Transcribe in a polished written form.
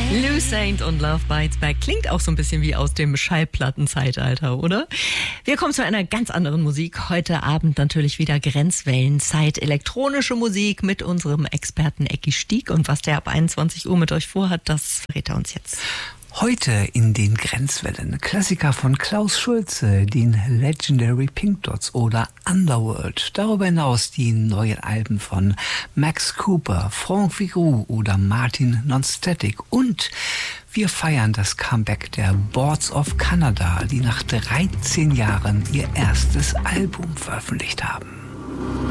Lou Saint und Love Bites Back klingt auch so ein bisschen wie aus dem Schallplattenzeitalter, oder? Wir kommen zu einer ganz anderen Musik. Heute Abend natürlich wieder Grenzwellenzeit, elektronische Musik mit unserem Experten Ecki Stieg. Und was der ab 21 Uhr mit euch vorhat, das verrät er uns jetzt. Heute in den Grenzwellen Klassiker von Klaus Schulze, den Legendary Pink Dots oder Underworld. Darüber hinaus die neuen Alben von Max Cooper, Franck Vigroux oder Martin Nonstatic. Und wir feiern das Comeback der Boards of Canada, die nach 13 Jahren ihr erstes Album veröffentlicht haben.